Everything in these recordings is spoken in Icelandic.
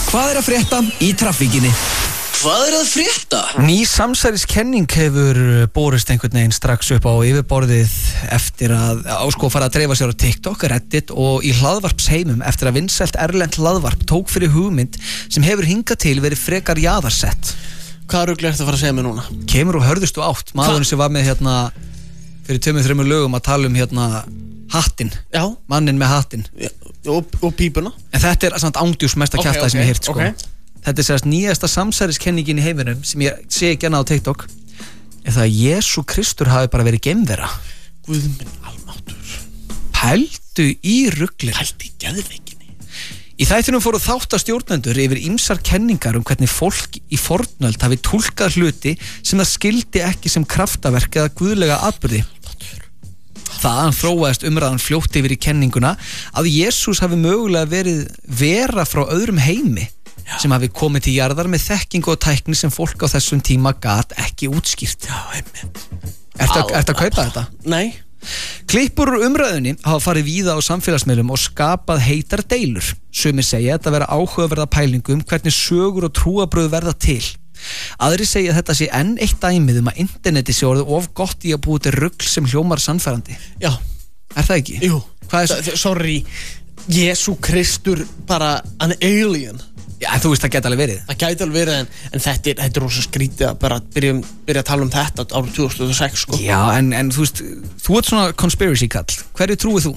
Hvað að frétta í traffíkinni? Hvað að frétta? Ný samsæriskenning hefur borist einhvern veginn strax upp á yfirborðið eftir að fara að dreifa sér á TikTok, Reddit og í hlaðvarpsheimum eftir að vinsælt erlent hlaðvarp tók fyrir hugmynd sem hefur hingað til verið frekar jaðarsett. Hvað rugl ertu að fara að segja mér núna? Kemur og hörðustu átt, maðurinn sem var með fyrir 2-3 lögum að tala um hattinn. Já. Manninn með hattinn. Og pípuna. En þetta samt ándjús mesta kjaftaði sem ég heyrt, sko. Okay. Þetta sérst nýjasta samsæriskenningin í heiminum sem ég sé ekki annað á TikTok er það að Jesú Kristur hafi bara verið geimvera. Guð minn almáttur. Pældu í ruglinu. Pældu í geðveikinni. Í þættinum fóru þáttastjórnendur yfir ýmsar kenningar hvernig fólk í fornöld hafi túlkað hluti sem það skildi ekki sem kraftaverk eða guðlega atburði. Þaðan þróaðist umræðan fljótt yfir í kenninguna að Jesús hafi mögulega verið vera frá öðrum heimi sem hafi komið til jarðar með þekkingu og tækni sem fólk á þessum tíma gat ekki útskýrt. Já, einmitt. Ertu að kaupa þetta? Nei. Klippur úr umræðunni hafa farið víða á samfélagsmiðlum og skapað heitar deilur. Sumir segja þetta vera áhugaverða pælingum hvernig sögur og trúarbrögð verða til. Aðrir segja að þetta sé enn eitt dæmið að interneti sé orðið of gott í að búa til rugl sem hljómar sannfærandi. Já. Er það ekki? Jú. Sorry. Jesú Kristur bara an alien. Já, þú veist, það gæti alveg verið. Það gæti alveg verið, en þetta er rosa skrítið að bara byrja að tala um þetta árið 2006, sko. Já, en þú veist, þú ert svona conspiracy kall. Hverju trúið þú?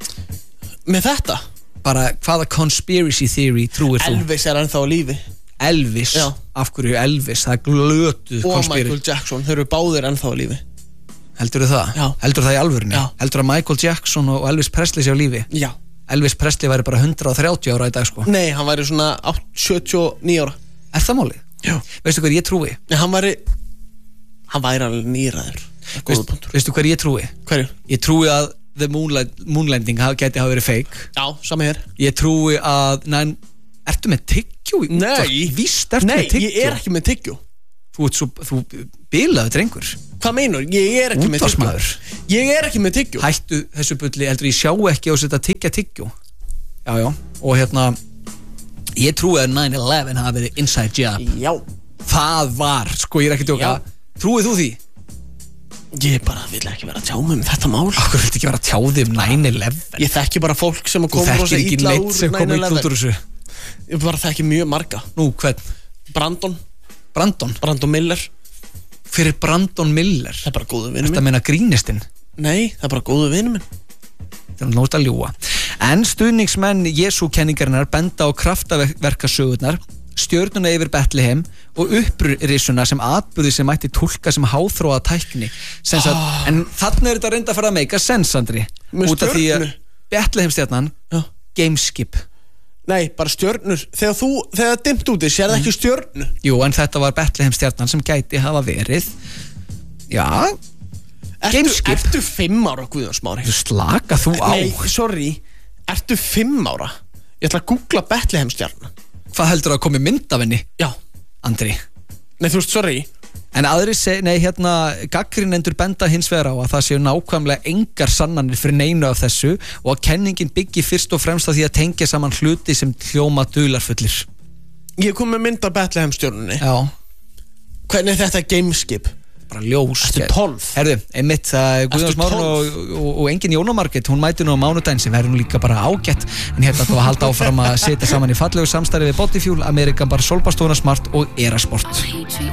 Með þetta? Bara, hvaða conspiracy theory trúið þú? Elvis er ennþá á lífi. Elvis? Já. Af hverju Elvis? Það er glötuð conspiracy. Og Michael Jackson, þeir eru báðir ennþá á lífi. Heldur þú það? Já. Heldur það í alvörunni? Já. Heldur að Michael Jackson og Elvis Presley sé á lífi? Já. Elvis Presley væri bara 130 ára í dag, sko. Nei, hann væri svona 79 ára. Er það málið? Já. Veistu hver ég trúi? Nei, hann væri alveg nýræður. Veistu hver ég trúi? Hverju? Ég trúi að the moonlanding gæti hafa verið fake. Já, sama hér. Ég trúi að, ertu með tyggjó? Nei. Víst ertu með tyggjó? Nei, ég er ekki með tyggjó. Þú bilaðu drengur. Hvað meinur? Ég er ekki með tyggjó. Útvarsmaður. Ég er ekki með tyggjó. Hættu þessu bulli, heldur ég sjá ekki á þetta tyggjó. Já. Og ég trúi að 9/11 hafi verið inside job. Já. Það var, sko, ég er ekki að djóka. Trúið þú því? Ég bara vil ekki vera að tjá mig um þetta mál. Akkur viltu ekki vera að tjá þig um 9/11? Ég þekki bara fólk sem komur og segja illa úr 9/11. Ég bara þekki mjög marga. Nú, hvern? Brandon Miller. Hver er Brandon Miller? Það er bara góðu vinur minn. Þetta meina grínistinn? Nei, það er bara góðu vinur minn. Það er nótt að ljúga. En stuðningsmenn Jesú-kenningarinnar benda á kraftaverkasögurnar, stjörnuna yfir Betlehem og upprisuna sem atburði sem mætti túlka sem háþróa tækni. En þarna er þetta reynda að fara að meika sens, Andri. Með út af því að Betlehem-stjarnan, gameskip. Nei, bara stjörnur. Þegar það dimmt úti, sér það ekki stjörnu. Jú, en þetta var Betlehem-stjarnan sem gæti hafa verið. Já, gameskip. Ertu 5 ára, Guðjónsmári? Slaka þú á. Nei, sorry. Ertu 5 ára? Ég ætla að googla Betlehem-stjarnan. Hvað heldur að komi mynd af henni? Já. Andri. Nei, þú veist, sorry. En aðri gagnrýnendur benda hins vegar á að það séu nákvæmlega engar sannanir fyrir neinu af þessu og að kenningin byggi fyrst og fremst á því að tengja saman hluti sem hljóma dularfullir. Ég kom með mynd af Betlehem-stjörnunni. Já. Hvernig er þetta gameskip? Bara ljós. Ertu 12? Herðu, einmitt, Guðjónsmárun og engin Jóna Margrét, hún mæti nú á mánudaginn sem verður nú líka bara ágætt, en hérna þú að halda áfram að setja saman í fallegu samstarfi við Bodyfuel, Amerikan Bar, Solbastofuna Smart og Erasport.